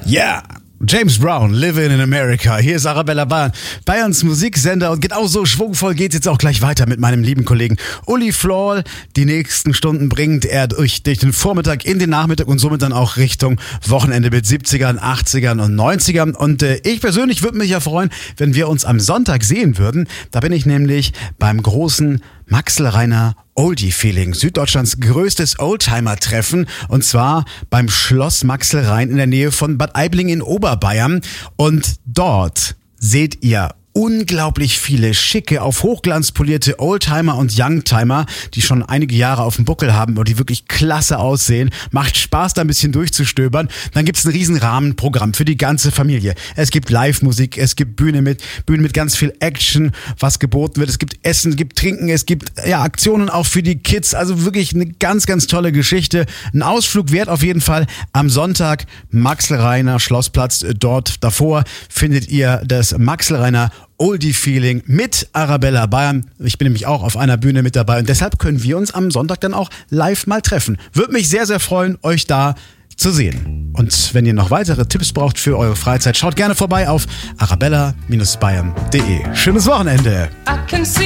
Yeah! James Brown, Living in America. Hier ist Arabella Bayern, Bayerns Musiksender, und genauso schwungvoll geht's jetzt auch gleich weiter mit meinem lieben Kollegen Uli Florl. Die nächsten Stunden bringt er durch den Vormittag in den Nachmittag und somit dann auch Richtung Wochenende mit 70ern, 80ern und 90ern. Und ich persönlich würde mich ja freuen, wenn wir uns am Sonntag sehen würden. Da bin ich nämlich beim großen Maxl-Reiner Oldie-Feeling, Süddeutschlands größtes Oldtimer-Treffen, und zwar beim Schloss Maxl-Rhein in der Nähe von Bad Aibling in Oberbayern. Und dort seht ihr unglaublich viele schicke, auf Hochglanz polierte Oldtimer und Youngtimer, die schon einige Jahre auf dem Buckel haben und die wirklich klasse aussehen. Macht Spaß, da ein bisschen durchzustöbern. Dann gibt's ein riesen Rahmenprogramm für die ganze Familie. Es gibt Live-Musik, es gibt Bühnen mit ganz viel Action, was geboten wird. Es gibt Essen, es gibt Trinken, es gibt Aktionen auch für die Kids. Also wirklich eine ganz, ganz tolle Geschichte. Ein Ausflug wert auf jeden Fall. Am Sonntag Maxl-Reiner Schlossplatz. Dort davor findet ihr das Maxl-Reiner Oldie-Feeling mit Arabella Bayern. Ich bin nämlich auch auf einer Bühne mit dabei und deshalb können wir uns am Sonntag dann auch live mal treffen. Würde mich sehr, sehr freuen, euch da zu sehen. Und wenn ihr noch weitere Tipps braucht für eure Freizeit, schaut gerne vorbei auf arabella-bayern.de. Schönes Wochenende!